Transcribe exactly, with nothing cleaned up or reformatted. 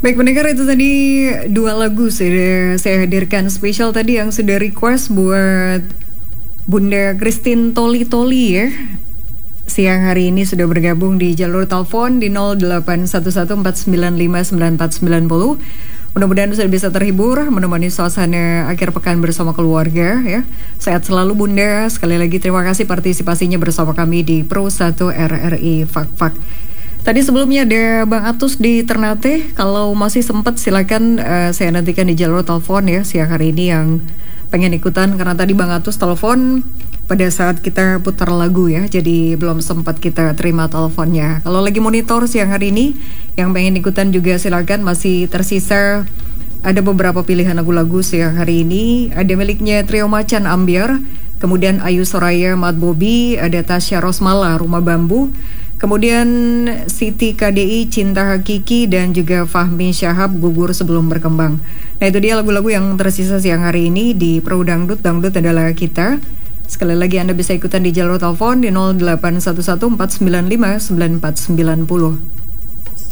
Baik pendengar, itu tadi dua lagu sudah saya hadirkan spesial tadi yang sudah request buat Bunda Christine Toli Toli ya. Siang hari ini sudah bergabung di jalur telepon di nol delapan satu satu empat sembilan lima sembilan empat sembilan nol. Mudah-mudahan sudah bisa terhibur menemani suasana akhir pekan bersama keluarga ya. Sehat selalu Bunda. Sekali lagi terima kasih partisipasinya bersama kami di Pro satu R R I Fak Fak. Tadi sebelumnya ada Bang Atus di Ternate. Kalau masih sempat silakan uh, saya nantikan di jalur telepon ya siang hari ini yang pengen ikutan, karena tadi Bang Atus telepon pada saat kita putar lagu ya, jadi belum sempat kita terima teleponnya. Kalau lagi monitor siang hari ini yang pengen ikutan juga silakan, masih tersisa ada beberapa pilihan lagu-lagu siang hari ini. Ada miliknya Trio Macan Ambiar, kemudian Ayu Soraya, Mat Bobi, ada Tasya Rosmala Rumah Bambu, kemudian Siti K D I Cinta Hakiki, dan juga Fahmi Syahab Gugur Sebelum Berkembang. Nah itu dia lagu-lagu yang tersisa siang hari ini di Pro Dangdut. Dangdut adalah kita. Sekali lagi Anda bisa ikutan di jalur telepon di nol delapan satu satu empat sembilan lima sembilan empat sembilan nol.